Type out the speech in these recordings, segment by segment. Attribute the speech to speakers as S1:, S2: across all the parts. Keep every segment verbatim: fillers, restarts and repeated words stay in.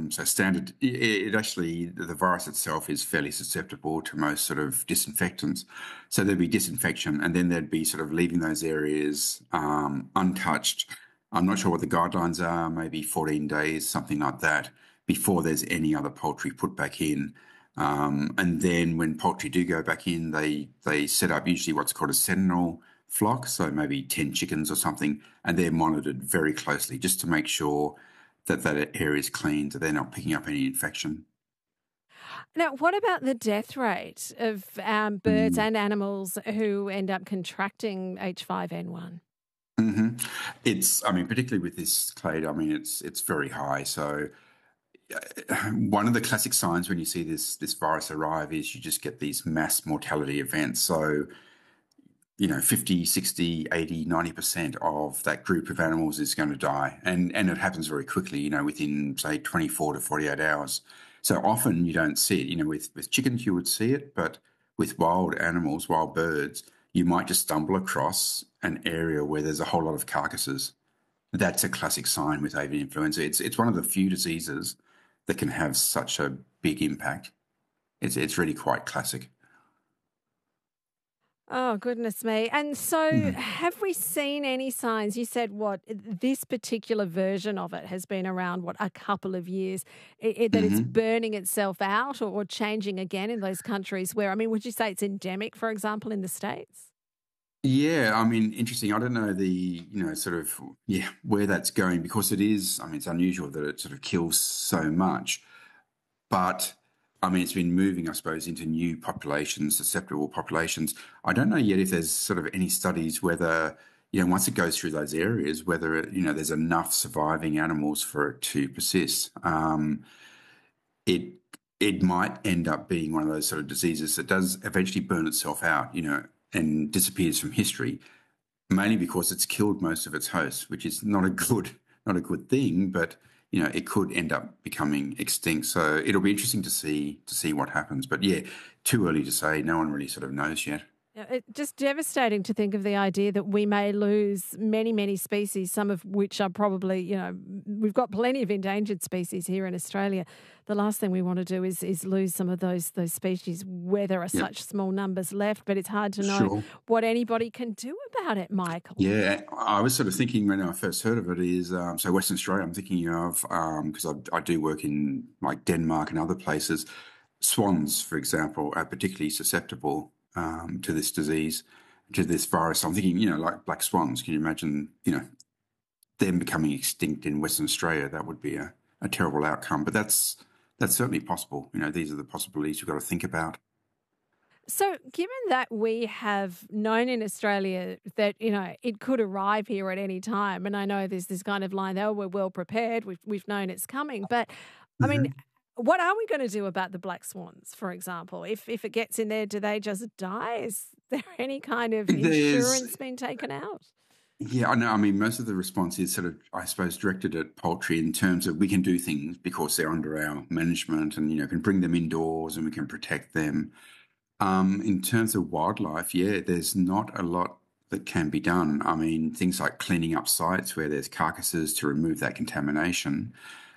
S1: Um, so standard, it, it actually, the virus itself is fairly susceptible to most sort of disinfectants. So there'd be disinfection, and then there'd be sort of leaving those areas um, untouched. I'm not sure what the guidelines are, maybe fourteen days, something like that, before there's any other poultry put back in. Um, and then when poultry do go back in, they they set up usually what's called a sentinel flock, so maybe ten chickens or something, and they're monitored very closely just to make sure that that area is clean, so they're not picking up any infection.
S2: Now, what about the death rate of um, birds
S1: Mm.
S2: and animals who end up contracting H five N one?
S1: hmm It's, I mean, particularly with this clade, I mean, it's it's very high. So uh, one of the classic signs when you see this this virus arrive is you just get these mass mortality events. So you know, fifty, sixty, eighty, ninety percent of that group of animals is going to die. And, and it happens very quickly, you know, within, say, twenty-four to forty-eight hours. So often you don't see it. You know, with, with chickens, you would see it, but with wild animals, wild birds, you might just stumble across an area where there's a whole lot of carcasses. That's a classic sign with avian influenza. It's, it's one of the few diseases that can have such a big impact. It's, it's really quite classic.
S2: Oh, goodness me. And so have we seen any signs? You said what, this particular version of it has been around, what, a couple of years, i i that it's
S1: Mm-hmm.
S2: burning itself out or, or changing again in those countries where, I mean, would you say it's endemic, for example, in the States?
S1: Yeah, I mean, interesting. I don't know the, you know, sort of, yeah, where that's going because it is, I mean, it's unusual that it sort of kills so much, but I mean, it's been moving, I suppose, into new populations, susceptible populations. I don't know yet if there's sort of any studies whether, you know, once it goes through those areas, whether, it, you know, there's enough surviving animals for it to persist. Um, it, it might end up being one of those sort of diseases that does eventually burn itself out, you know, and disappears from history mainly because it's killed most of its hosts, which is not a good not a good thing. But you know, it could end up becoming extinct. So it'll be interesting to see to see what happens. But yeah, too early to say. No one really sort of knows yet.
S2: Yeah, it's just devastating to think of the idea that we may lose many, many species, some of which are probably, you know, we've got plenty of endangered species here in Australia. The last thing we want to do is is lose some of those those species where there are
S1: Yep,
S2: such small numbers left. But it's hard to know
S1: sure.
S2: what anybody can do about it, Michael.
S1: Yeah, I was sort of thinking when I first heard of it is um, so Western Australia. I'm thinking of because I, I do work in like Denmark and other places. Swans, for example, are particularly susceptible um, to this disease, to this virus. I'm thinking, you know, like black swans. Can you imagine, you know, them becoming extinct in Western Australia? That would be a, a terrible outcome. But that's that's certainly possible. You know, these are the possibilities we've got to think about.
S2: So, given that we have known in Australia that, you know, it could arrive here at any time, and I know there's this kind of line, oh, we're well prepared, we've, we've known it's coming, but I mean,
S1: hmm
S2: what are we going to do about the black swans, for example? If if it gets in there, do they just die? Is there any kind of
S1: There's
S2: insurance being taken out?
S1: Yeah, I know. I mean, most of the response is sort of, I suppose, directed at poultry in terms of we can do things because they're under our management and, you know, can bring them indoors and we can protect them. Um, in terms of wildlife, yeah, there's not a lot that can be done. I mean, things like cleaning up sites where there's carcasses to remove that contamination.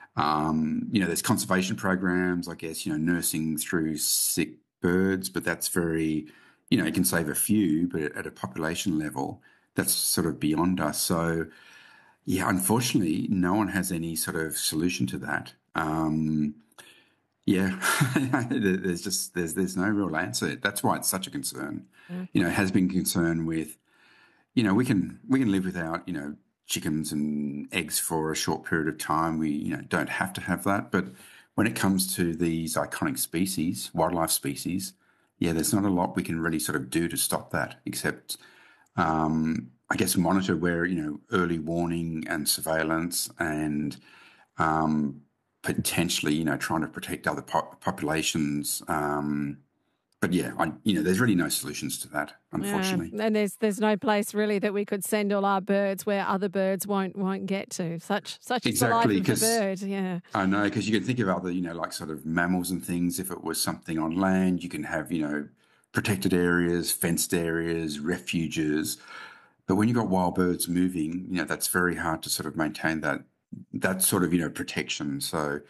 S1: Um, you know, there's conservation programs, I guess, you know, nursing through sick birds, but that's very, you know, you can save a few, but at a population level, that's sort of beyond us. So, yeah, unfortunately, no one has any sort of solution to that. Um, yeah, there's just there's there's no real answer. That's why it's such a concern. You know, it has been concern with you know we can we can live without you know chickens and eggs for a short period of time. We you know don't have to have that, but when it comes to these iconic species, wildlife species, yeah, there's not a lot we can really sort of do to stop that, except um, I guess monitor where you know early warning and surveillance and um, potentially, you know, trying to protect other pop- populations. Um, but yeah, I, you know, there's really no solutions to that,
S2: Yeah,
S1: unfortunately.
S2: and there's there's no place really that we could send all our birds where other birds won't won't get to. Such such is the life
S1: Exactly,
S2: of the
S1: because
S2: bird. Yeah.
S1: I know, because you can think of other, you know, like sort of mammals and things. If it was something on land, you can have, you know, protected areas, fenced areas, refuges. But when you've got wild birds moving, you know, that's very hard to sort of maintain that that sort of, you know, protection. So